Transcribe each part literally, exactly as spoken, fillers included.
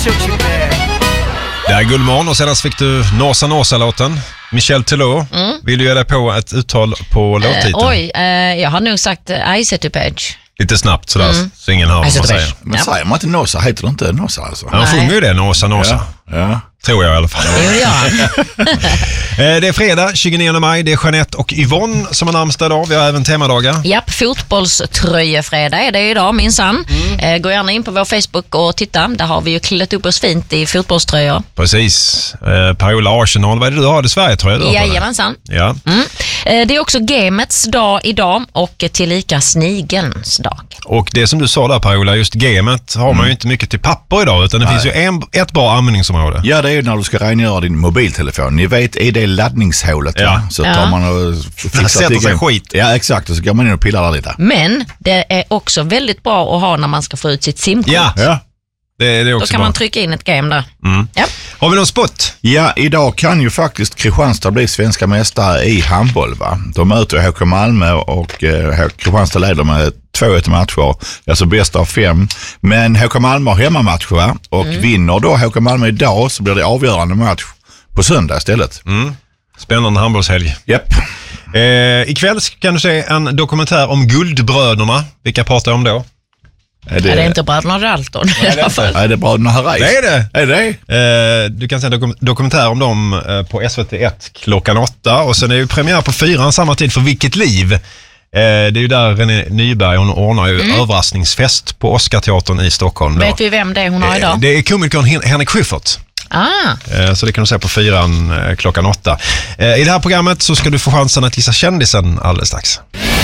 Det är Guldmorgon och sedan fick du Nosa Nosa-låten. Michel Teló, mm. vill du göra dig på ett uttal på låttiteln? Uh, oj, uh, jag har nog sagt uh, I set to page. Lite snabbt sådär, mm. så ingen hör vad man säger. Men ja. säger man inte Nosa, heter det inte Nosa alltså? Han sjunger ju det, Nosa Nosa. Ja. Ja. Tror jag i alla fall. Jo, det gör han. Det är fredag, tjugonionde maj. Det är Jeanette och Yvonne som har namnsdag idag. Vi har även temadagar. Japp, fotbollströjefredag är det idag, minsann. Mm. Gå gärna in på vår Facebook och titta. Där har vi ju klätt upp oss fint i fotbollströjor. Precis. Eh, Paola Arsenal, vad är det du har? Det Sverige tror jag. Jajamensan. Ja. Mm. Det är också gamets dag idag och tillika snigelns dag. Och det som du sa där, Paola, just gamet har man mm. ju inte mycket till papper idag, utan det Nej. finns ju en, ett bra användningsområde. Ja, det är ju när du ska rengöra din mobiltelefon. Ni vet, i det laddningshålet ja. så tar ja. man och fixar sätter sig skit. Ja, exakt. Och så går man in och pillar där lite. Men det är också väldigt bra att ha när man ska få ut sitt simkort. Ja, ja. Det, det är också Då kan bra. man trycka in ett game där. Mm. Ja. Har vi någon spot? Ja, idag kan ju faktiskt Kristianstad bli svenska mästare i handboll, va? De möter H K Malmö och eh, Kristianstad leder med två ett matcher. Alltså bästa av fem. Men H K Malmö har hemmamatcher, va? Och mm. vinner då H K Malmö idag så blir det avgörande match på söndag istället. Mm. Spännande handbollshelg. Japp. Eh, ikväll kan du se en dokumentär om Guldbröderna. Vilka pratar om då? Är det, är det inte bröderna Dalton? Nej, det är, inte. är det bröderna Harris? Det är det. Är det? Eh, du kan se en dokum- dokumentär om dem eh, på S V T ett klockan åtta. Och sen är ju premiär på fyran samma tid för Vilket liv. Eh, det är ju där René Nyberg, hon ordnar ju mm. överraskningsfest på Oscarteatern i Stockholm. Vet då. vi vem det är hon har idag? Eh, det är komikern Hen- Henrik Schyffert. Ah. Eh, så det kan du se på fyran eh, klockan åtta. Eh, I det här programmet så ska du få chansen att gissa kändisen alldeles strax.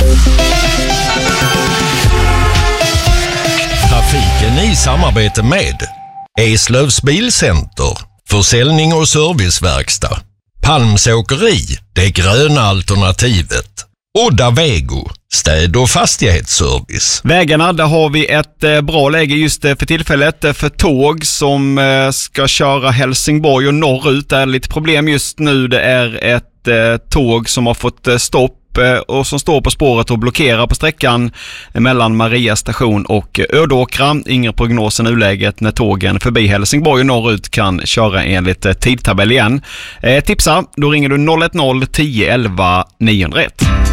Trafiken i samarbete med Eslövs Bilcenter, försäljning och serviceverkstad, Palmsåkeri, det gröna alternativet, Odda Vego, städ- och fastighetsservice. Vägarna, där har vi ett eh, bra läge just eh, för tillfället eh, för tåg som eh, ska köra Helsingborg och norrut. Det är lite problem just nu. Det är ett eh, tåg som har fått eh, stopp och som står på spåret och blockerar på sträckan mellan Maria station och Ödåkra. Ingen prognos i nuläget när tågen förbi Helsingborg och norrut kan köra enligt tidtabell igen. Eh, tipsa, då ringer du noll ett noll tio elva niohundraett.